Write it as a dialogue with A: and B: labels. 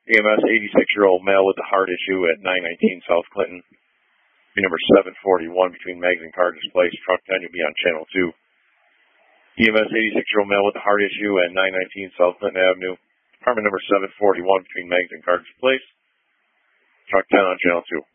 A: EMS 86-year-old male with a heart issue at 919 South Clinton. Be number 741 between Meigs and Carter's Place. Truck 10, you'll be on channel 2. EMS 86-year-old male with a heart issue at 919 South Clinton Avenue. Department number 741 between Meigs and Carter's Place. Truck 10 on channel 2.